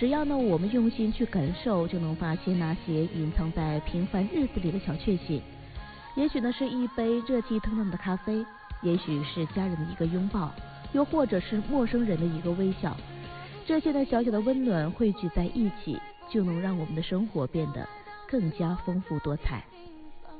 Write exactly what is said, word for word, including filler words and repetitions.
只要呢我们用心去感受，就能发现那些隐藏在平凡日子里的小确幸。也许呢是一杯热气腾腾的咖啡，也许是家人的一个拥抱，又或者是陌生人的一个微笑。这些呢小小的温暖汇聚在一起，就能让我们的生活变得更加丰富多彩。